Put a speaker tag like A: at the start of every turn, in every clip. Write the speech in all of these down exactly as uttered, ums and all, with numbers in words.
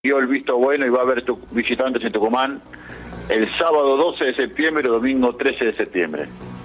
A: dio el visto bueno y va a haber tu, visitantes en Tucumán el sábado doce de septiembre o domingo trece de septiembre.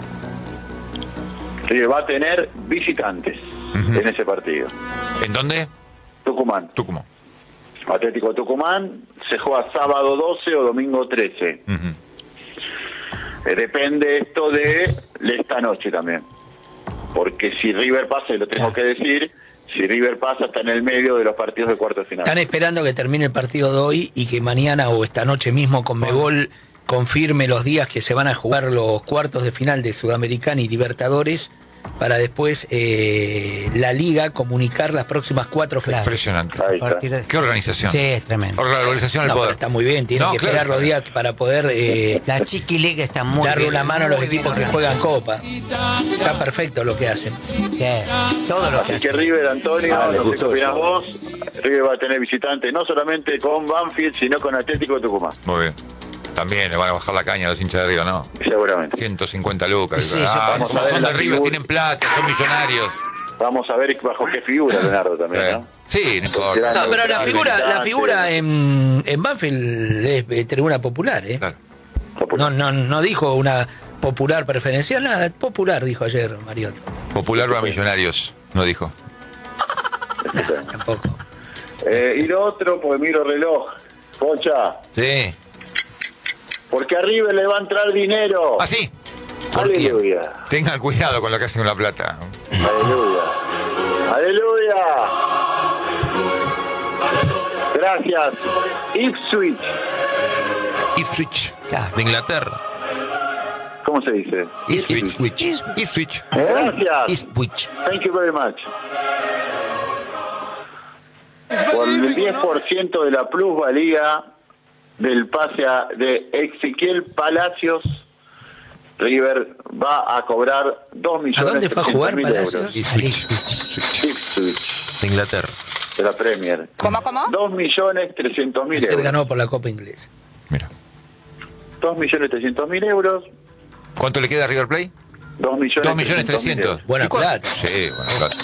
A: River va a tener visitantes uh-huh. en ese partido.
B: ¿En dónde?
A: Tucumán.
B: Tucumán.
A: Atlético Tucumán se juega sábado doce o domingo trece. Uh-huh. Eh, depende esto de esta noche también. Porque si River pasa, y lo tengo que decir, si River pasa está en el medio de los partidos de cuartos de final.
C: Están esperando que termine el partido de hoy y que mañana o esta noche mismo Conmebol confirme los días que se van a jugar los cuartos de final de Sudamericana y Libertadores, para después eh, la Liga comunicar las próximas cuatro fechas.
B: Impresionante. ¿Qué organización?
D: Sí, es tremendo.
B: Organización del
C: no,
B: poder.
C: Pero está muy bien, tienen no, que claro, esperar los días para poder eh,
D: la Chiqui Liga está muy
C: darle
D: bien,
C: una mano a los equipos que juegan Copa. Está perfecto lo que hacen.
D: Sí, todo lo que
A: Así que River, Antonio, ah, no sé qué opinás vos, River va a tener visitantes no solamente con Banfield, sino con Atlético Tucumán.
B: Muy bien. También le van a bajar la caña a los hinchas de River, ¿no?
A: Seguramente.
B: ciento cincuenta lucas.
C: Sí,
B: ah,
C: vamos
B: son
C: a ver
B: de River, figura. Tienen plata, son millonarios.
A: Vamos a ver bajo qué figura, Leonardo, también, ¿no?
B: Sí, no importa.
C: No, pero la figura, la figura en, en Banfield es eh, tribuna popular, ¿eh? Claro. No, no, no dijo una popular preferencial, nada, popular dijo ayer Mariotto.
B: Popular para millonarios, no dijo.
C: No, tampoco.
A: Eh, y lo otro, porque miro reloj, Pocha.
B: Sí.
A: Porque a River le va a entrar dinero.
B: ¿Ah, sí?
A: Aleluya.
B: Tengan cuidado con lo que hacen con la plata.
A: Aleluya. Aleluya. Gracias. Ipswich.
B: Ipswich. De Inglaterra.
A: ¿Cómo se dice?
B: Ipswich. Ipswich.
A: Gracias.
B: Ipswich.
A: Thank you very much. Por el diez por ciento de la plusvalía del pase a, de Ezequiel Palacios, River va a cobrar dos millones
C: ¿A dónde fue a jugar Palacios?
B: Ipswich.
A: Ipswich.
B: De Inglaterra.
A: De la Premier.
D: ¿Cómo, cómo?
A: dos millones trescientos mil euros.
C: Ganó por la Copa Inglesa.
B: Mira.
A: dos millones trescientos mil euros.
B: ¿Cuánto le queda a River Plate?
A: dos millones trescientos mil.
C: Buena plata.
B: Sí, buena plata.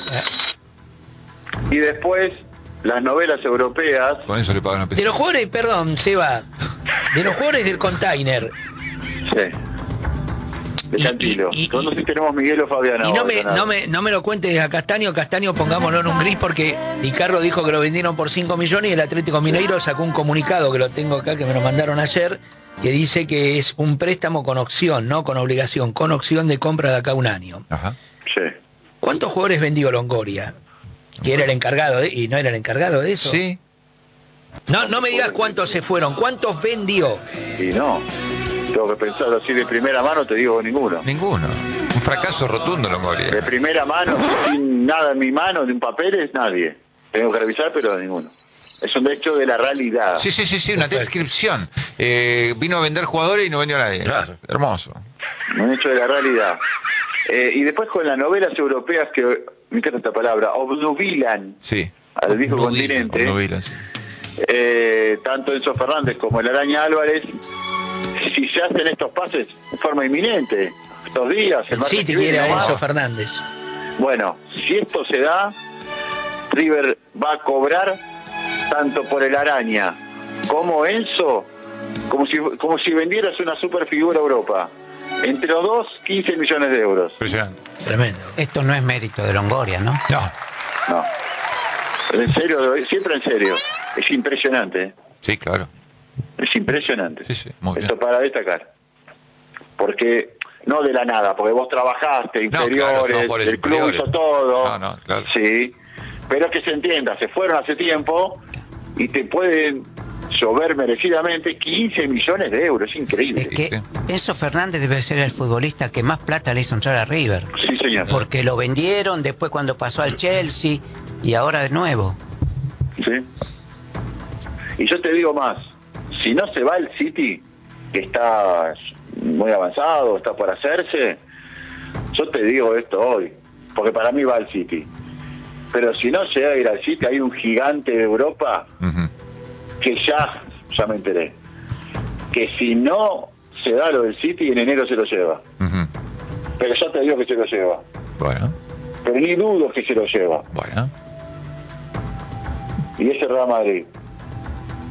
A: Y después, las novelas europeas.
B: Con eso le pagan los pesos.
C: De los jugadores, perdón, Seba, de los jugadores del container.
A: Sí. De Cantilo. Nosotros sí tenemos Miguel o Fabián.
C: Y no me, no, me, no me lo cuentes a Castaño, Castaño pongámoslo en un gris porque Ricardo dijo que lo vendieron por cinco millones y el Atlético Mineiro sacó un comunicado, que lo tengo acá, que me lo mandaron ayer, que dice que es un préstamo con opción, no con obligación, con opción de compra de acá a un año.
B: Ajá.
A: Sí.
C: ¿Cuántos jugadores vendió Longoria? Que era el encargado de, y no era el encargado de eso.
B: Sí.
C: No, no me digas cuántos se fueron, ¿cuántos vendió?
A: Y no. Tengo que pensarlo así de primera mano, te digo ninguno.
B: Ninguno. Un fracaso rotundo, Longoria.
A: De primera mano, sin nada en mi mano, de un papel, es nadie. Tengo que revisar, pero ninguno. Es un hecho de la realidad.
B: Sí, sí, sí, sí, una descripción. Eh, vino a vender jugadores y no vendió a nadie.
C: Claro.
B: Hermoso.
A: Un hecho de la realidad. Eh, y después con las novelas europeas que, me encanta esta palabra, obnubilan
B: sí.
A: al viejo
B: Obnubilan,
A: continente.
B: obnubilan, sí.
A: eh, tanto Enzo Fernández como el Araña Álvarez, si se hacen estos pases de forma inminente, estos días, el
C: El
A: martes
C: City
A: que viene,
C: quiere a
A: nomás.
C: Enzo Fernández.
A: Bueno, si esto se da, River va a cobrar tanto por el Araña como Enzo, como si, como si vendieras una super figura a Europa. Entre los dos, quince millones de euros.
B: Impresionante.
C: Tremendo.
D: Esto no es mérito de Longoria, ¿no?
B: No.
A: No. En serio, siempre en serio. Es impresionante. ¿eh?
B: Sí, claro.
A: Es impresionante.
B: Sí, sí, muy bien.
A: Esto para destacar. Porque, no de la nada, porque vos trabajaste, inferiores,
B: no, claro, no,
A: el club
B: inferiores.
A: hizo todo.
B: No, no, claro.
A: Sí. Pero que se entienda, se fueron hace tiempo y te pueden llover merecidamente quince millones de euros. Es increíble.
D: Es que
B: sí.
D: Enzo Fernández debe ser el futbolista que más plata le hizo entrar a River.
A: Sí, señor.
D: Porque lo vendieron después cuando pasó al Chelsea y ahora de nuevo.
A: Sí. Y yo te digo más, si no se va el City, que está muy avanzado, está por hacerse, yo te digo esto hoy, porque para mí va al City. Pero si no llega a ir al City, hay un gigante de Europa
B: Uh-huh.
A: que ya, ya me enteré, que si no se da lo del City, en enero se lo lleva.
B: Uh-huh.
A: Pero ya te digo que se lo lleva.
B: Bueno,
A: Pero ni dudo que se lo lleva.
B: bueno.
A: Y ese Real Madrid.